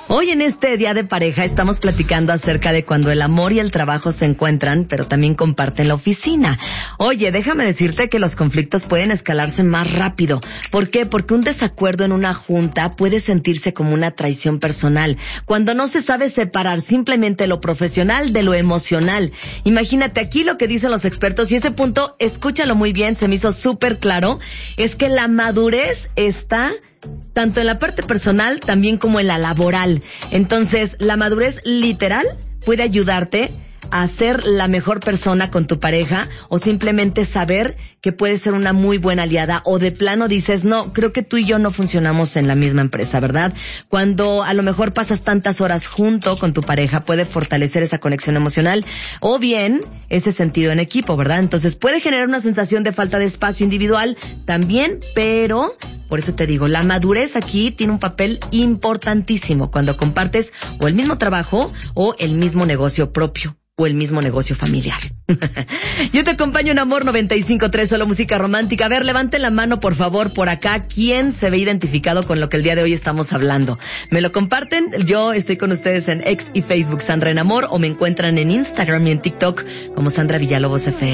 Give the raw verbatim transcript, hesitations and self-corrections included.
Hoy en este Día de Pareja estamos platicando acerca de cuando el amor y el trabajo se encuentran, pero también comparten la oficina. Oye, déjame decirte que los conflictos pueden escalarse más rápido. ¿Por qué? Porque un desacuerdo en una junta puede sentirse como una traición personal, cuando no se sabe separar simplemente lo profesional de lo emocional. Imagínate aquí lo que dicen los expertos, y ese punto, escúchalo muy bien, se me hizo súper claro, es que la madurez está tanto en la parte personal también como en la laboral. Entonces, la madurez literal puede ayudarte a ser la mejor persona con tu pareja, o simplemente saber que puedes ser una muy buena aliada, o de plano dices, no, creo que tú y yo no funcionamos en la misma empresa, ¿verdad? Cuando a lo mejor pasas tantas horas junto con tu pareja, puede fortalecer esa conexión emocional, o bien ese sentido en equipo, ¿verdad? Entonces puede generar una sensación de falta de espacio individual también, pero por eso te digo, la madurez aquí tiene un papel importantísimo cuando compartes o el mismo trabajo o el mismo negocio propio o el mismo negocio familiar. Yo te acompaño en Amor noventa y cinco punto tres, solo música romántica. A ver, levanten la mano, por favor, por acá. ¿Quién se ve identificado con lo que el día de hoy estamos hablando? ¿Me lo comparten? Yo estoy con ustedes en X y Facebook, Sandra en Amor, o me encuentran en Instagram y en TikTok como Sandra Villalobos F M.